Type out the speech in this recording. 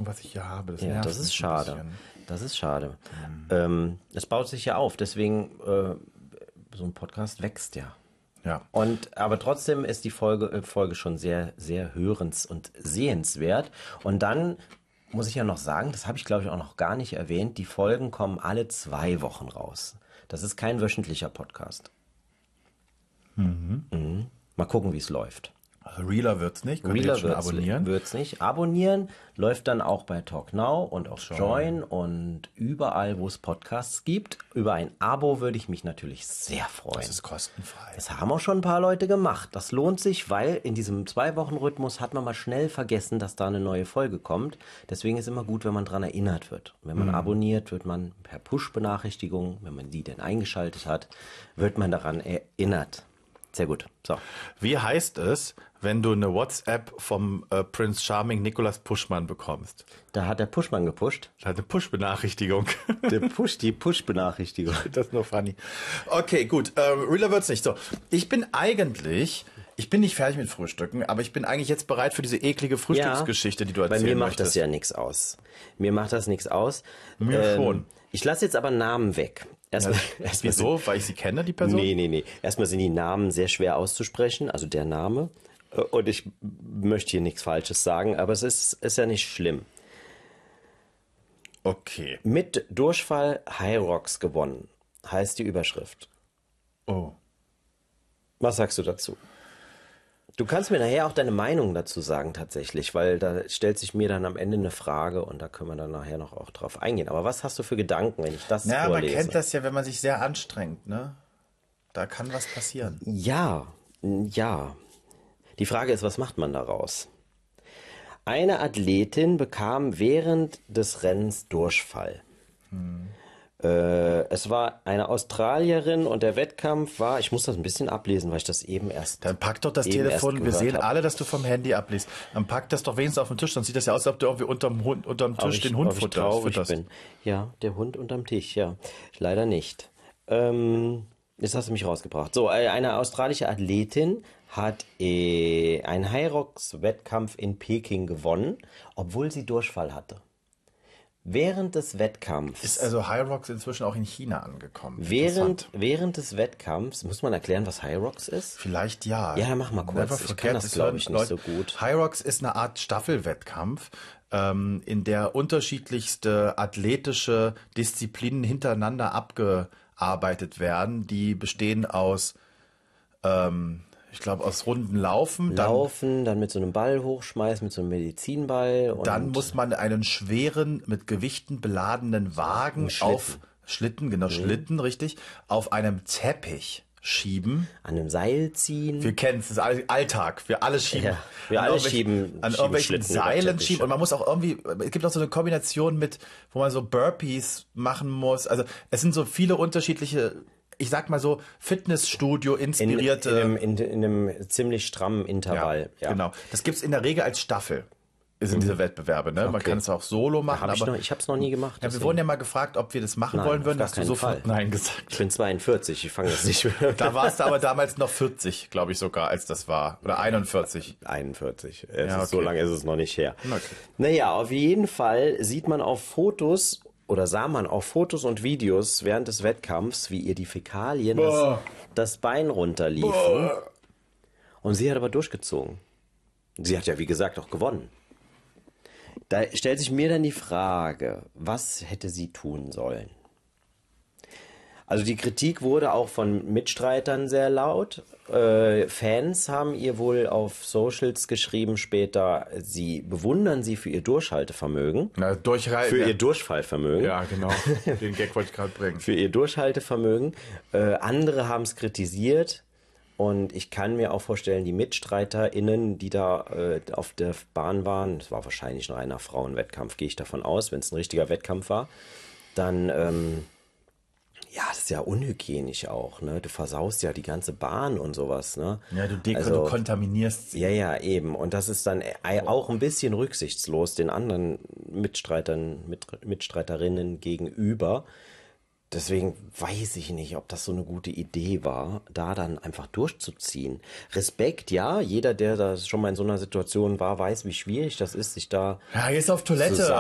was ich hier habe. Das Ja, nervt das ist mich ein schade. bisschen. Das ist schade. Es baut sich ja auf, deswegen so ein Podcast wächst ja. Ja. Aber trotzdem ist die Folge schon sehr, sehr hörens- und sehenswert. Und dann muss ich ja noch sagen, das habe ich glaube ich auch noch gar nicht erwähnt, die Folgen kommen alle 2 Wochen raus. Das ist kein wöchentlicher Podcast. Mhm. Mal gucken, wie es läuft. Also Realer wird's nicht. Könnt ihr jetzt schon abonnieren? Wird's nicht. Abonnieren läuft dann auch bei Talk Now und auch Join und überall, wo es Podcasts gibt. Über ein Abo würde ich mich natürlich sehr freuen. Das ist kostenfrei. Das haben auch schon ein paar Leute gemacht. Das lohnt sich, weil in diesem 2-Wochen-Rhythmus hat man mal schnell vergessen, dass da eine neue Folge kommt. Deswegen ist immer gut, wenn man dran erinnert wird. Wenn man abonniert, wird man per Push-Benachrichtigung, wenn man die denn eingeschaltet hat, wird man daran erinnert. Sehr gut. So. Wie heißt es, wenn du eine WhatsApp vom Prince Charming Nicolas Puschmann bekommst? Da hat der Puschmann gepusht. Das hat eine Push-Benachrichtigung. Die Push-Benachrichtigung. Das ist nur funny. Okay, gut. Realer wird's nicht. So, ich bin nicht fertig mit Frühstücken, aber ich bin eigentlich jetzt bereit für diese eklige Frühstücksgeschichte, die du erzählen möchtest. Bei mir macht möchtest. das ja nichts aus. Mir macht das nichts aus. Mir schon. Ich lasse jetzt aber Namen weg. Wieso? Weil ich sie kenne, die Person? Nee. Erstmal sind die Namen sehr schwer auszusprechen, also der Name. Und ich möchte hier nichts Falsches sagen, aber es ist ja nicht schlimm. Okay. Mit Durchfall Hyrox gewonnen, heißt die Überschrift. Oh. Was sagst du dazu? Du kannst mir nachher auch deine Meinung dazu sagen tatsächlich, weil da stellt sich mir dann am Ende eine Frage und da können wir dann nachher noch auch drauf eingehen. Aber was hast du für Gedanken, wenn ich das vorlese? Man kennt das ja, wenn man sich sehr anstrengt, ne? Da kann was passieren. Ja. Die Frage ist, was macht man daraus? Eine Athletin bekam während des Rennens Durchfall. Es war eine Australierin und der Wettkampf war, ich muss das ein bisschen ablesen, weil ich das eben erst. Dann pack doch das Telefon, wir sehen alle, dass du vom Handy abliest. Dann pack das doch wenigstens auf den Tisch, dann sieht das ja aus, als ob du irgendwie unterm Tisch den Hund futterst. Ja, der Hund unterm Tisch, ja. Leider nicht. Jetzt hast du mich rausgebracht. So, eine australische Athletin hat einen Hyrox-Wettkampf in Peking gewonnen, obwohl sie Durchfall hatte. Während des Wettkampfs... Ist also Hyrox inzwischen auch in China angekommen? Während des Wettkampfs... Muss man erklären, was Hyrox ist? Vielleicht ja. Ja, mach mal kurz. Ich kann das, glaube ich, nicht so gut. Hyrox ist eine Art Staffelwettkampf, in der unterschiedlichste athletische Disziplinen hintereinander abgearbeitet werden. Die bestehen aus... ich glaube, aus Runden Laufen. Dann mit so einem Ball hochschmeißen, mit so einem Medizinball. Und dann muss man einen schweren, mit Gewichten beladenen Wagen auf Schlitten, richtig, auf einem Teppich schieben. An einem Seil ziehen. Wir kennen es, das ist Alltag. Wir alle schieben. Ja, wir alle schieben an irgendwelchen Seilen schieben. Und man muss auch irgendwie, es gibt auch so eine Kombination mit, wo man so Burpees machen muss. Also es sind so viele unterschiedliche, ich sag mal so, Fitnessstudio inspirierte. In einem ziemlich strammen Intervall. Ja, genau. Das gibt's in der Regel als Staffel. Sind diese Wettbewerbe, ne? Okay. Man kann es auch solo machen. Ich habe es noch nie gemacht. Ja, wir wurden ja mal gefragt, ob wir das machen wollen würden. Hast du sofort Nein gesagt. Ich bin 42, ich fange jetzt nicht mehr. Da warst du aber damals noch 40, glaube ich sogar, als das war. Oder 41. 41. So lange ist es noch nicht her. Okay. Naja, auf jeden Fall sah man auf Fotos und Videos während des Wettkampfs, wie ihr die Fäkalien das Bein runterliefen. Und sie hat aber durchgezogen. Sie hat ja, wie gesagt, auch gewonnen. Da stellt sich mir dann die Frage, was hätte sie tun sollen? Also die Kritik wurde auch von Mitstreitern sehr laut. Fans haben ihr wohl auf Socials geschrieben später, sie bewundern sie für ihr Durchhaltevermögen. Ihr Durchfallvermögen. Ja, genau. Den Gag wollte ich gerade bringen. Für ihr Durchhaltevermögen. Andere haben es kritisiert. Und ich kann mir auch vorstellen, die MitstreiterInnen, die da auf der Bahn waren, das war wahrscheinlich ein reiner Frauenwettkampf, gehe ich davon aus, wenn es ein richtiger Wettkampf war, dann, das ist ja unhygienisch auch, ne? Du versaust ja die ganze Bahn und sowas, ne? Ja, du kontaminierst sie. Ja, eben. Und das ist dann auch ein bisschen rücksichtslos den anderen Mitstreiterinnen gegenüber. Deswegen weiß ich nicht, ob das so eine gute Idee war, da dann einfach durchzuziehen. Respekt, ja, jeder, der da schon mal in so einer Situation war, weiß, wie schwierig das ist, sich da... Ja, jetzt auf Toilette.